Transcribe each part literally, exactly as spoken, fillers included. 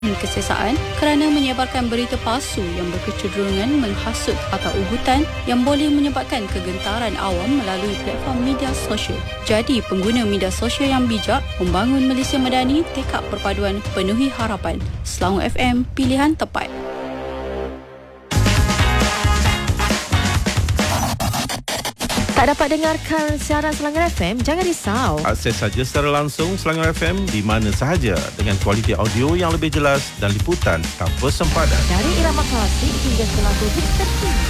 kesesaan kerana menyebarkan berita palsu yang berkecenderungan menghasut atau ugutan yang boleh menyebabkan kegentaran awam melalui platform media sosial. Jadi, pengguna media sosial yang bijak membangun Malaysia Madani tekad perpaduan penuhi harapan. Selangor F M, pilihan tepat. Tak dapat dengarkan siaran Selangor F M? Jangan risau. Akses saja secara langsung Selangor F M di mana sahaja dengan kualiti audio yang lebih jelas dan liputan tanpa sempadan. Dari irama klasik hingga ke lagu hits terkini.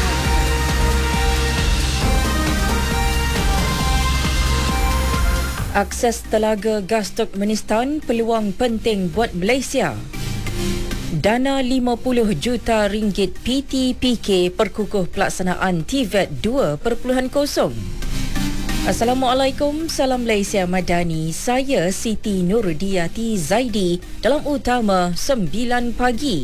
Akses telaga gas Turkmenistan peluang penting buat Malaysia. Dana lima puluh juta ringgit P T P K perkukuh pelaksanaan T V E T dua titik kosong. Assalamualaikum, salam Malaysia Madani. Saya Siti Nurdiati Zaidi dalam utama sembilan pagi.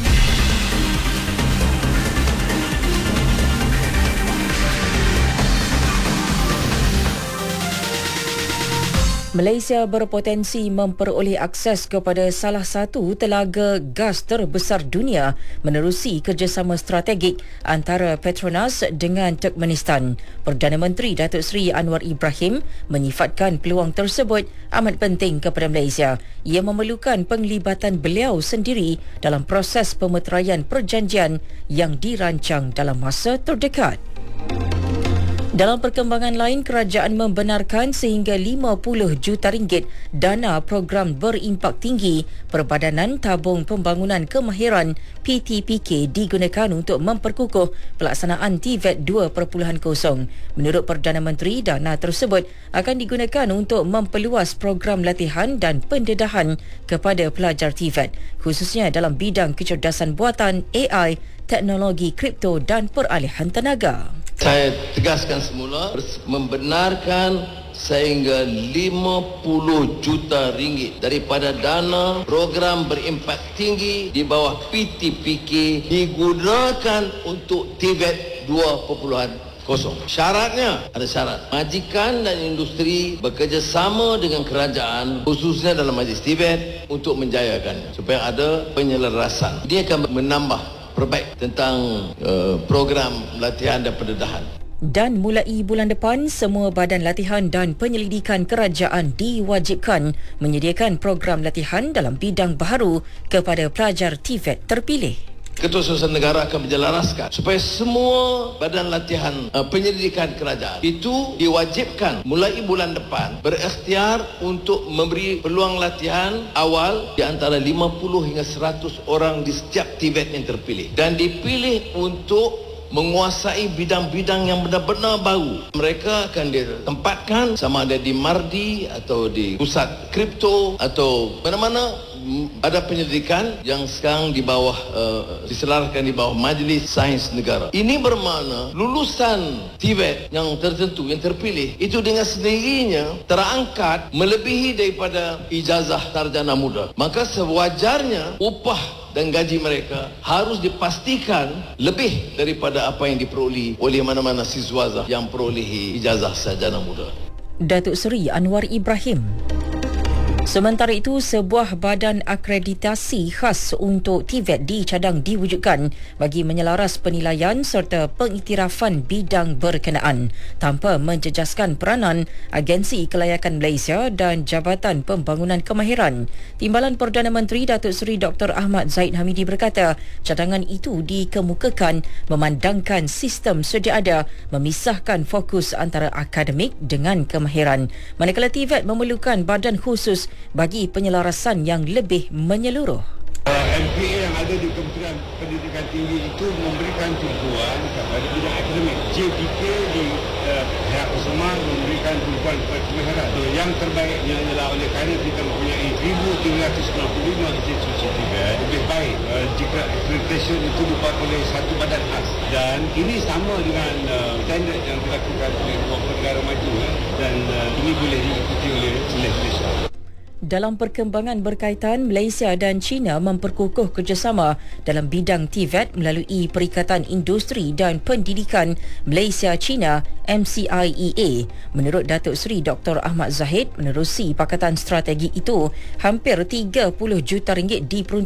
Malaysia berpotensi memperoleh akses kepada salah satu telaga gas terbesar dunia menerusi kerjasama strategik antara Petronas dengan Turkmenistan. Perdana Menteri Datuk Seri Anwar Ibrahim menyifatkan peluang tersebut amat penting kepada Malaysia. Ia memerlukan penglibatan beliau sendiri dalam proses pemeteraian perjanjian yang dirancang dalam masa terdekat. Dalam perkembangan lain, kerajaan membenarkan sehingga lima puluh juta ringgit dana program berimpak tinggi Perbadanan Tabung Pembangunan Kemahiran P T P K digunakan untuk memperkukuh pelaksanaan T V E T dua titik kosong. Menurut Perdana Menteri, dana tersebut akan digunakan untuk memperluas program latihan dan pendedahan kepada pelajar T V E T, khususnya dalam bidang kecerdasan buatan, A I, teknologi kripto dan peralihan tenaga. Saya tegaskan semula, membenarkan sehingga lima puluh juta ringgit daripada dana program berimpak tinggi di bawah P T P K digunakan untuk T V E T dua titik kosong. Syaratnya, ada syarat. Majikan dan industri bekerjasama dengan kerajaan, khususnya dalam majlis T V E T, untuk menjayakannya supaya ada penyelarasan. Dia akan menambah perbaik tentang uh, program latihan dan pendedahan. Dan mulai bulan depan, semua badan latihan dan penyelidikan kerajaan diwajibkan menyediakan program latihan dalam bidang baharu kepada pelajar T V E T terpilih. Ketua Surusan Negara akan menjelaskan supaya semua badan latihan uh, penyelidikan kerajaan itu diwajibkan mulai bulan depan berikhtiar untuk memberi peluang latihan awal di antara lima puluh hingga seratus orang di setiap T V E T yang terpilih dan dipilih untuk menguasai bidang-bidang yang benar-benar baru. Mereka akan ditempatkan sama ada di Mardi atau di pusat kripto atau mana-mana ada penyelidikan yang sekarang di bawah uh, diselaraskan di bawah Majlis Sains Negara. Ini bermakna lulusan T V E T yang tertentu, yang terpilih, itu dengan sendirinya terangkat melebihi daripada ijazah sarjana muda. Maka sewajarnya upah dan gaji mereka harus dipastikan lebih daripada apa yang diperoleh oleh mana-mana siswa yang perolehi ijazah sarjana muda. Datuk Seri Anwar Ibrahim. Sementara itu, sebuah badan akreditasi khas untuk T V E T dicadang diwujudkan bagi menyelaras penilaian serta pengiktirafan bidang berkenaan tanpa menjejaskan peranan Agensi Kelayakan Malaysia dan Jabatan Pembangunan Kemahiran. Timbalan Perdana Menteri Datuk Seri Doktor Ahmad Zahid Hamidi berkata, cadangan itu dikemukakan memandangkan sistem sedia ada memisahkan fokus antara akademik dengan kemahiran, manakala T V E T memerlukan badan khusus bagi penyelarasan yang lebih menyeluruh. M P A yang ada di Kementerian Pendidikan Tinggi itu memberikan tumpuan kepada bidang akademik. J P K di uh, pihak Kusuma memberikan tumpuan kepada kemahiran. So, yang terbaiknya adalah oleh kerana kita mempunyai seribu tiga ratus enam puluh lima institusi T V E T, lebih baik uh, jika accreditation itu dibuat oleh satu badan khas. Dan ini sama dengan uh, standard yang dilakukan oleh beberapa negara maju, eh, dan uh, ini boleh diikuti oleh Malaysia. Dalam perkembangan berkaitan, Malaysia dan China memperkukuh kerjasama dalam bidang T V E T melalui Perikatan Industri dan Pendidikan Malaysia-China M C I E A. Menurut Datuk Seri Doktor Ahmad Zahid, menerusi Pakatan Strategi itu, hampir tiga puluh juta ringgit diperuntukkan